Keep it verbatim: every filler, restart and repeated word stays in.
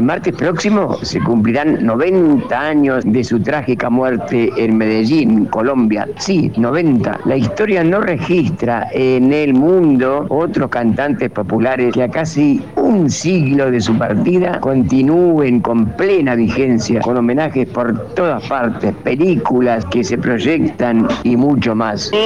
martes próximo se cumplirán noventa años de su trágica muerte en Medellín, Colombia. Sí, noventa. La historia no registra en el mundo otros cantantes populares que a casi un siglo de su partida continúen con plena vigencia, con homenajes por todas partes, películas que se proyectan y mucho más.